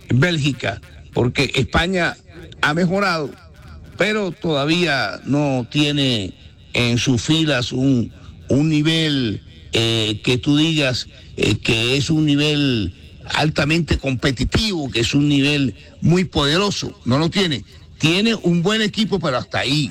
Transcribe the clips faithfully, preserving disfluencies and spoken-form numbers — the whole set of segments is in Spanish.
Bélgica, porque España ha mejorado, pero todavía no tiene en sus filas un, un nivel eh, que tú digas eh, que es un nivel altamente competitivo, que es un nivel muy poderoso. No lo tiene. Tiene un buen equipo, pero hasta ahí.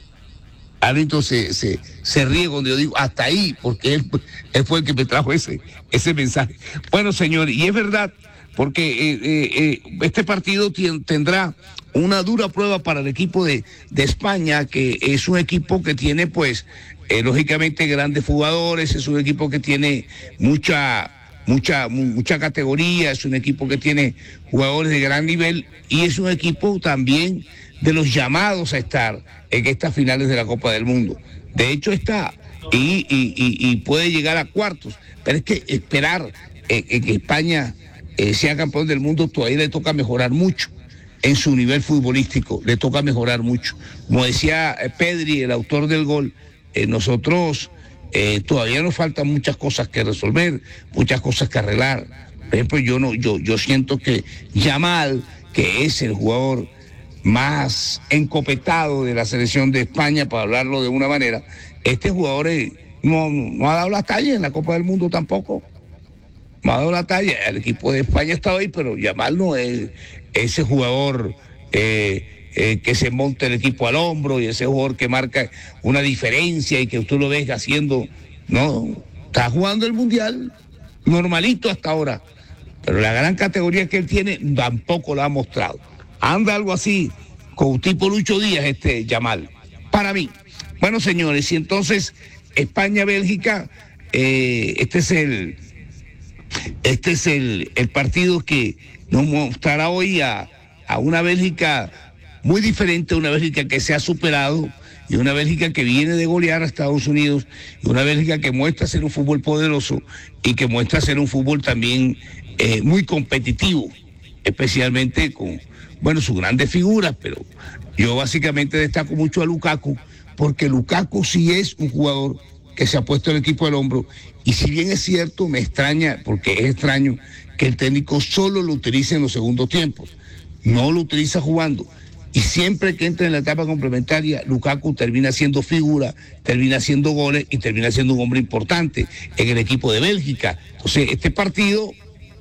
Árbitro se, se, se ríe cuando yo digo hasta ahí, porque él, él fue el que me trajo ese, ese mensaje. Bueno, señor, y es verdad, porque eh, eh, eh, este partido tien, tendrá una dura prueba para el equipo de, de España, que es un equipo que tiene, pues, eh, lógicamente grandes jugadores, es un equipo que tiene mucha, mucha, mucha categoría, es un equipo que tiene jugadores de gran nivel y es un equipo también de los llamados a estar en estas finales de la Copa del Mundo. De hecho está y, y, y, y puede llegar a cuartos, pero es que esperar eh, eh, que España eh, sea campeón del mundo todavía le toca mejorar mucho en su nivel futbolístico, le toca mejorar mucho. Como decía eh, Pedri, el autor del gol, eh, nosotros eh, todavía nos faltan muchas cosas que resolver, muchas cosas que arreglar. Por ejemplo, yo no, yo, yo siento que Yamal, que es el jugador más encopetado de la selección de España, para hablarlo de una manera, este jugador eh, no, no ha dado la talla en la Copa del Mundo tampoco. No ha dado la talla. El equipo de España estaba ahí, pero Yamal no es ese jugador eh, eh, que se monta el equipo al hombro y ese jugador que marca una diferencia y que tú lo ves haciendo. No, está jugando el Mundial normalito hasta ahora, pero la gran categoría que él tiene tampoco la ha mostrado. Anda algo así, con tipo Lucho Díaz, este Yamal, para mí. Bueno, señores, y entonces España-Bélgica, eh, este es el este es el, el partido que nos mostrará hoy a, a una Bélgica muy diferente, una Bélgica que se ha superado y una Bélgica que viene de golear a Estados Unidos, y una Bélgica que muestra ser un fútbol poderoso y que muestra ser un fútbol también eh, muy competitivo, especialmente con, bueno, sus grandes figuras, pero yo básicamente destaco mucho a Lukaku, porque Lukaku sí es un jugador que se ha puesto el equipo al hombro, y si bien es cierto, me extraña, porque es extraño que el técnico solo lo utilice en los segundos tiempos, no lo utiliza jugando, y siempre que entra en la etapa complementaria, Lukaku termina siendo figura, termina haciendo goles y termina siendo un hombre importante en el equipo de Bélgica. Entonces, este partido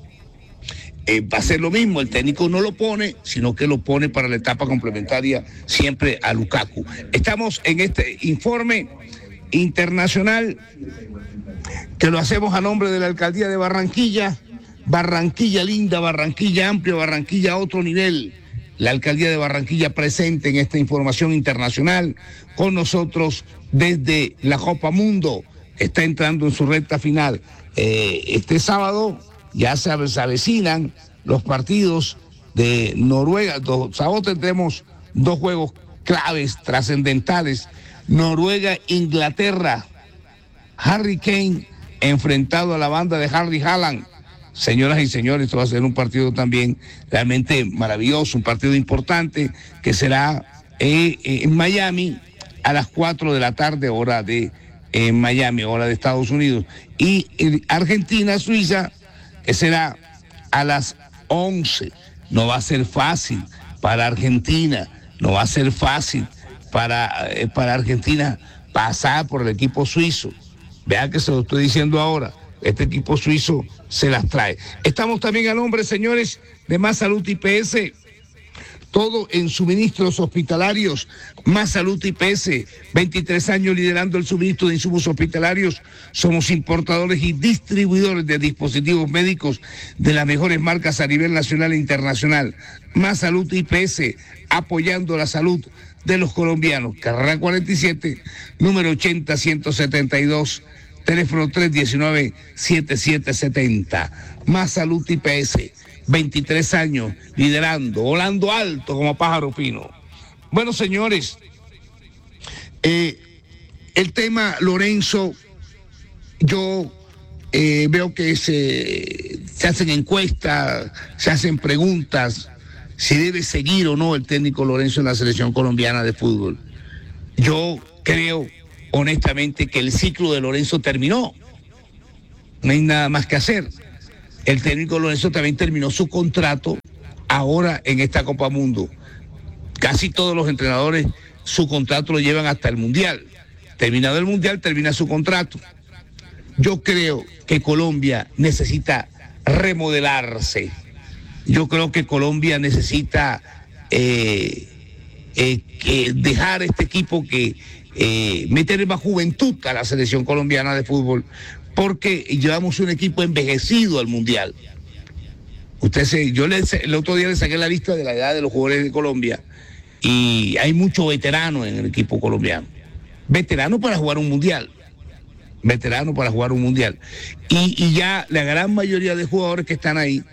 Eh, va a ser lo mismo, el técnico no lo pone, sino que lo pone para la etapa complementaria siempre a Lukaku. Estamos en este informe internacional que lo hacemos a nombre de la Alcaldía de Barranquilla, Barranquilla linda, Barranquilla amplia, Barranquilla a otro nivel. La Alcaldía de Barranquilla presente en esta información internacional con nosotros desde la Copa Mundo, que está entrando en su recta final. Eh, este sábado ya se avecinan los partidos de Noruega. Dos, sábado tendremos dos juegos claves, trascendentales. Noruega, Inglaterra. Harry Kane enfrentado a la banda de Harry Haaland. Señoras y señores, esto va a ser un partido también realmente maravilloso, un partido importante que será eh, eh, en Miami a las cuatro de la tarde, hora de eh, Miami, hora de Estados Unidos. Y eh, Argentina, Suiza, que será a las once. No va a ser fácil para Argentina, no va a ser fácil para, eh, para Argentina pasar por el equipo suizo. Vean que se lo estoy diciendo ahora, este equipo suizo se las trae. Estamos también a nombre, señores, de Más Salud I P S, todo en suministros hospitalarios. Más Salud I P S, veintitrés años liderando el suministro de insumos hospitalarios. Somos importadores y distribuidores de dispositivos médicos de las mejores marcas a nivel nacional e internacional. Más Salud I P S, apoyando la salud de los colombianos. Carrera cuarenta y siete, número ochenta, ciento setenta y dos, teléfono tres uno nueve, siete siete siete cero. Más Salud I P S, veintitrés años liderando, volando alto como pájaro fino. Bueno, señores, eh, el tema Lorenzo, yo eh, veo que se, se hacen encuestas, se hacen preguntas, si debe seguir o no el técnico Lorenzo en la selección colombiana de fútbol. Yo creo, honestamente, que el ciclo de Lorenzo terminó. No hay nada más que hacer. El técnico Lorenzo también terminó su contrato ahora en esta Copa Mundo. Casi todos los entrenadores su contrato lo llevan hasta el Mundial. Terminado el Mundial, termina su contrato. Yo creo que Colombia necesita remodelarse. Yo creo que Colombia necesita eh, eh, eh, dejar este equipo que eh, meter más juventud a la selección colombiana de fútbol, porque llevamos un equipo envejecido al Mundial. Usted se, yo le, el otro día le saqué la lista de la edad de los jugadores de Colombia y hay muchos veteranos en el equipo colombiano. Veteranos para jugar un Mundial. Veteranos para jugar un Mundial. Y, y ya la gran mayoría de jugadores que están ahí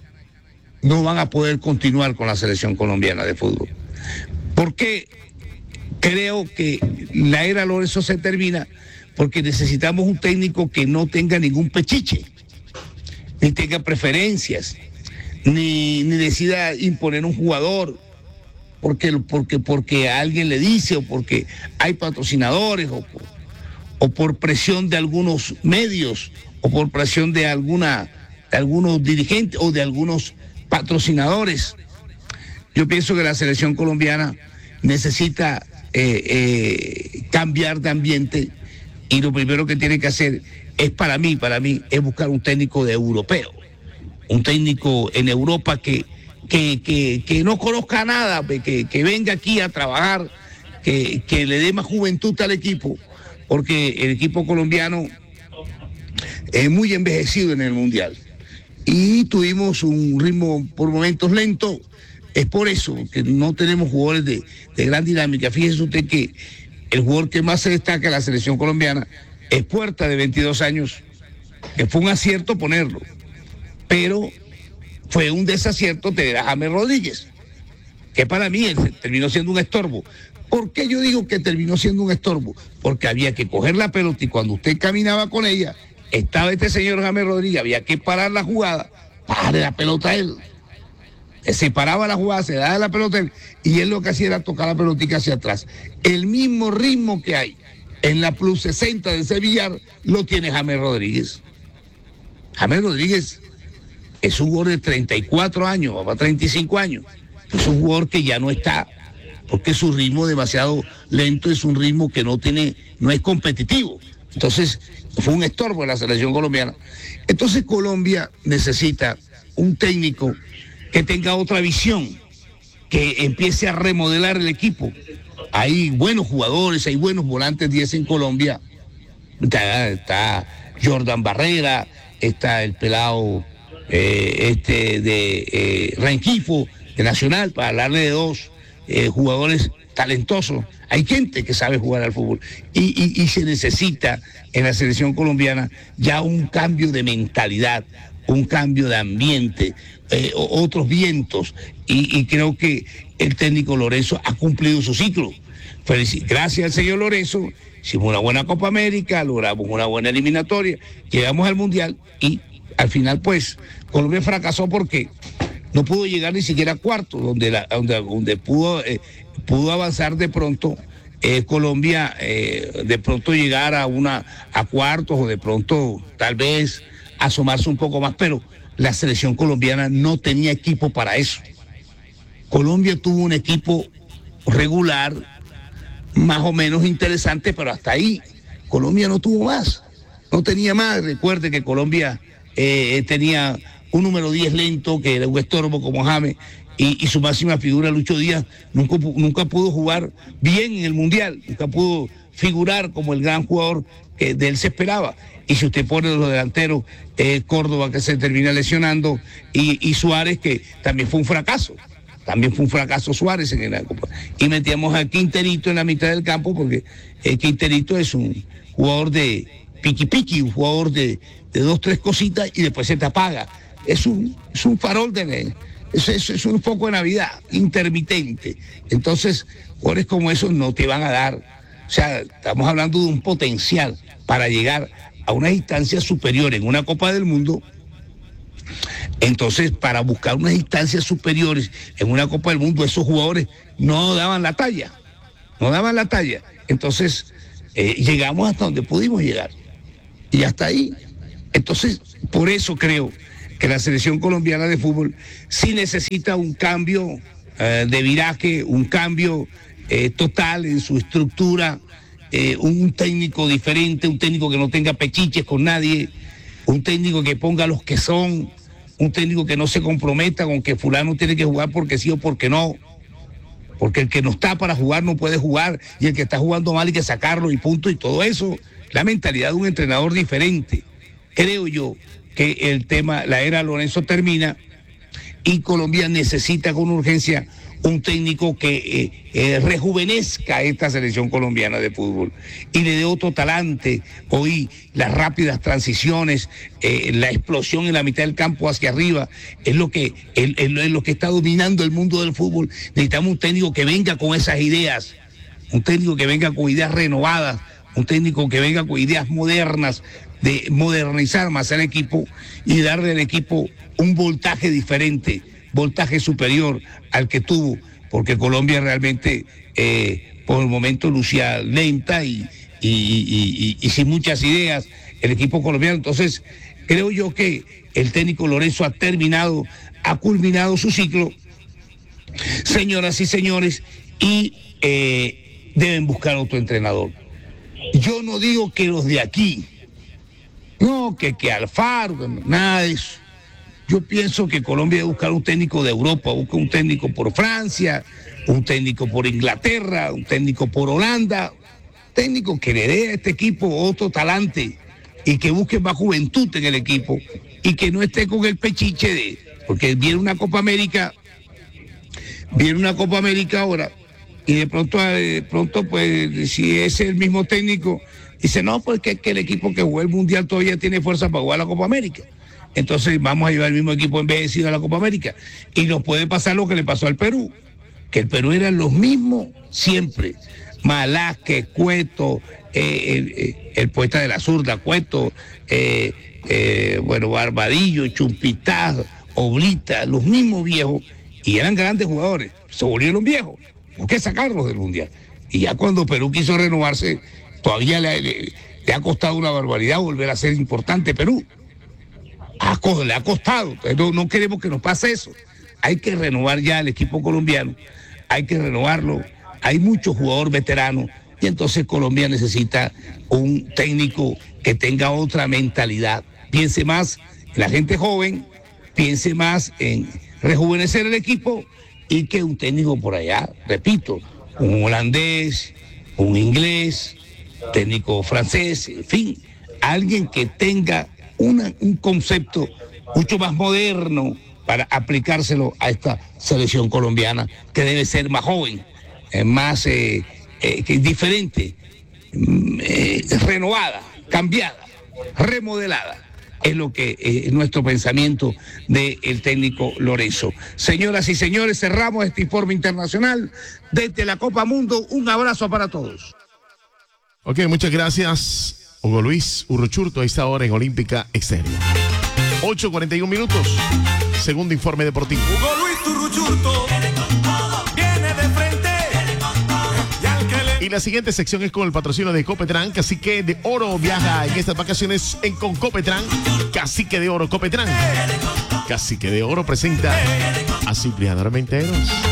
no van a poder continuar con la selección colombiana de fútbol. Porque creo que la era Lorenzo se termina porque necesitamos un técnico que no tenga ningún pechiche, ni tenga preferencias, ni, ni decida imponer un jugador porque, porque, porque alguien le dice o porque hay patrocinadores o por, o por presión de algunos medios o por presión de, alguna, de algunos dirigentes o de algunos patrocinadores. Yo pienso que la selección colombiana necesita eh, eh, cambiar de ambiente y lo primero que tiene que hacer es para mí, para mí, es buscar un técnico de europeo, un técnico en Europa que, que, que, que no conozca nada, que, que venga aquí a trabajar, que, que le dé más juventud al equipo, porque el equipo colombiano es muy envejecido en el Mundial. Y tuvimos un ritmo por momentos lento, es por eso que no tenemos jugadores de, de gran dinámica. Fíjese usted que el jugador que más se destaca en la selección colombiana es Puerta, de veintidós años, que fue un acierto ponerlo, pero fue un desacierto tener a James Rodríguez, que para mí terminó siendo un estorbo. ¿Por qué yo digo que terminó siendo un estorbo? Porque había que coger la pelota y cuando usted caminaba con ella, estaba este señor James Rodríguez, había que parar la jugada, pare la pelota a él. Se paraba la jugada, se daba la pelota a él, y él lo que hacía era tocar la pelotita hacia atrás. El mismo ritmo que hay en la plus sesenta de Sevillar lo tiene James Rodríguez. James Rodríguez es un jugador de treinta y cuatro años, va para treinta y cinco años. Es un jugador que ya no está, porque su ritmo demasiado lento, es un ritmo que no tiene, no es competitivo. Entonces, fue un estorbo en la selección colombiana. Entonces, Colombia necesita un técnico que tenga otra visión, que empiece a remodelar el equipo. Hay buenos jugadores, hay buenos volantes diez en Colombia. Está, está Jordan Barrera, está el pelado eh, este de eh, Rengifo, de Nacional, para hablarle de dos eh, jugadores talentosos. Hay gente que sabe jugar al fútbol y, y, y se necesita en la selección colombiana ya un cambio de mentalidad, un cambio de ambiente, eh, otros vientos, y, y creo que el técnico Lorenzo ha cumplido su ciclo. Felici- Gracias al señor Lorenzo, hicimos una buena Copa América, logramos una buena eliminatoria, llegamos al Mundial y al final pues Colombia fracasó porque no pudo llegar ni siquiera a cuarto, donde, la, donde, donde pudo, eh, pudo avanzar de pronto eh, Colombia, eh, de pronto llegar a, una, a cuartos o de pronto tal vez asomarse un poco más, pero la selección colombiana no tenía equipo para eso. Colombia tuvo un equipo regular, más o menos interesante, pero hasta ahí. Colombia no tuvo más, no tenía más. Recuerde que Colombia eh, tenía un número diez lento, que era un estorbo como James, y, y su máxima figura, Lucho Díaz, nunca, nunca pudo jugar bien en el Mundial, nunca pudo figurar como el gran jugador que de él se esperaba. Y si usted pone los delanteros, eh, Córdoba, que se termina lesionando, y, y Suárez, que también fue un fracaso. También fue un fracaso Suárez en la Copa. Y metíamos a Quinterito en la mitad del campo, porque eh, Quinterito es un jugador de piqui piqui, un jugador de, de dos, tres cositas, y después se te apaga. Es un, es un farol de... Es, es, es un foco de Navidad intermitente. Entonces, jugadores como esos no te van a dar. O sea, estamos hablando de un potencial para llegar a unas instancias superiores en una Copa del Mundo. Entonces, para buscar unas instancias superiores en una Copa del Mundo, esos jugadores no daban la talla, no daban la talla. Entonces, eh, llegamos hasta donde pudimos llegar. Y hasta ahí. Entonces, por eso creo que la selección colombiana de fútbol sí necesita un cambio eh, de viraje, un cambio eh, total en su estructura, eh, un técnico diferente, un técnico que no tenga pechiches con nadie, un técnico que ponga los que son, un técnico que no se comprometa con que fulano tiene que jugar porque sí o porque no, porque el que no está para jugar no puede jugar y el que está jugando mal hay que sacarlo y punto, y todo eso, la mentalidad de un entrenador diferente. Creo yo que el tema, la era Lorenzo termina y Colombia necesita con urgencia un técnico que eh, eh, rejuvenezca esta selección colombiana de fútbol y le dé otro talante. Hoy las rápidas transiciones, eh, la explosión en la mitad del campo hacia arriba, es lo que es, es lo que está dominando el mundo del fútbol. Necesitamos un técnico que venga con esas ideas, un técnico que venga con ideas renovadas, un técnico que venga con ideas modernas, de modernizar más el equipo y darle al equipo un voltaje diferente, voltaje superior al que tuvo, porque Colombia realmente eh, por el momento lucía lenta y, y, y, y, y sin muchas ideas el equipo colombiano. Entonces creo yo que el técnico Lorenzo ha terminado, ha culminado su ciclo, señoras y señores, y eh, deben buscar otro entrenador. Yo no digo que los de aquí, no, que, que Alfaro, nada de eso. Yo pienso que Colombia debe buscar un técnico de Europa, busca un técnico por Francia, un técnico por Inglaterra, un técnico por Holanda, técnico que le dé a este equipo otro talante y que busque más juventud en el equipo y que no esté con el pechiche de, porque viene una Copa América, viene una Copa América ahora y de pronto, de pronto pues si es el mismo técnico, dice no, pues que, que el equipo que juega el Mundial todavía tiene fuerza para jugar la Copa América. Entonces vamos a llevar el mismo equipo en vez de ir a la Copa América. Y nos puede pasar lo que le pasó al Perú, que el Perú eran los mismos siempre. Malásquez, Cueto, eh, el, eh, el poeta de la zurda, Cueto, eh, eh, bueno, Barbadillo, Chumpitaz, Oblita, los mismos viejos, y eran grandes jugadores, se volvieron viejos. ¿Por qué sacarlos del Mundial? Y ya cuando Perú quiso renovarse, todavía le, le, le ha costado una barbaridad volver a ser importante Perú. Le ha costado, no, no queremos que nos pase eso. Hay que renovar ya el equipo colombiano, hay que renovarlo, hay muchos jugadores veteranos y entonces Colombia necesita un técnico que tenga otra mentalidad, piense más en la gente joven, piense más en rejuvenecer el equipo y que un técnico por allá, repito, un holandés, un inglés, técnico francés, en fin, alguien que tenga Una, un concepto mucho más moderno para aplicárselo a esta selección colombiana que debe ser más joven, eh, más eh, eh, que diferente, eh, renovada, cambiada, remodelada. Es lo que es eh, nuestro pensamiento del técnico Lorenzo. Señoras y señores, cerramos este informe internacional desde la Copa Mundo. Un abrazo para todos. Ok, muchas gracias, Hugo Luis Uruchurtu, a esta hora en Olímpica Estéreo. ocho cuarenta y uno minutos, segundo informe deportivo. Hugo Luis Uruchurtu viene de frente. Y la siguiente sección es con el patrocinio de Copetran. Cacique de Oro viaja en estas vacaciones en con Copetran. Cacique de Oro, Copetran. Cacique de Oro presenta a Cipriano Armenteros.